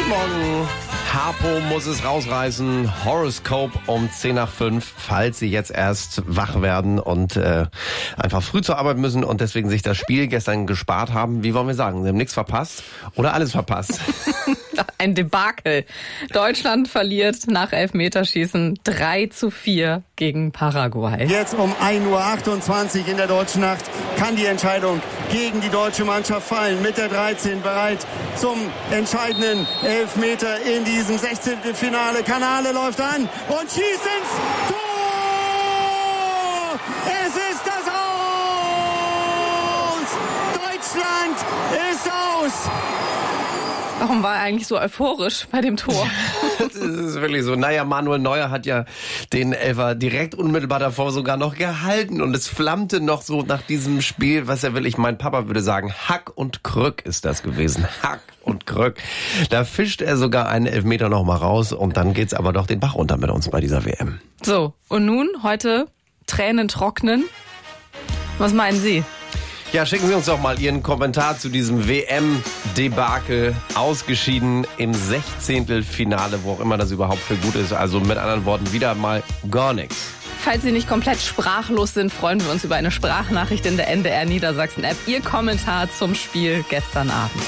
Morgen. Harpo muss es rausreißen. Horoscope um 10 nach 5, falls Sie jetzt erst wach werden und einfach früh zur Arbeit müssen und deswegen sich das Spiel gestern gespart haben. Wie wollen wir sagen? Sie haben nichts verpasst oder alles verpasst? Ein Debakel. Deutschland verliert nach Elfmeterschießen 3:4 gegen Paraguay. Jetzt um 1:28 Uhr in der deutschen Nacht kann die Entscheidung gegen die deutsche Mannschaft fallen. Mit der 13 bereit zum entscheidenden Elfmeter in diesem 16. Finale. Kanale läuft an und schießt ins Tor! Es ist das Aus! Deutschland ist aus! Warum war er eigentlich so euphorisch bei dem Tor? Das ist wirklich so. Naja, Manuel Neuer hat ja den Elfer direkt unmittelbar davor sogar noch gehalten. Und es flammte noch so nach diesem Spiel, was er will. Mein Papa würde sagen, Hack und Krück ist das gewesen. Hack und Krück. Da fischt er sogar einen Elfmeter noch mal raus. Und dann geht's aber doch den Bach runter mit uns bei dieser WM. So, und nun heute Tränen trocknen. Was meinen Sie? Ja, schicken Sie uns doch mal Ihren Kommentar zu diesem WM-Debakel. Ausgeschieden im 16. Finale, wo auch immer das überhaupt für gut ist. Also mit anderen Worten, wieder mal gar nichts. Falls Sie nicht komplett sprachlos sind, freuen wir uns über eine Sprachnachricht in der NDR Niedersachsen-App. Ihr Kommentar zum Spiel gestern Abend.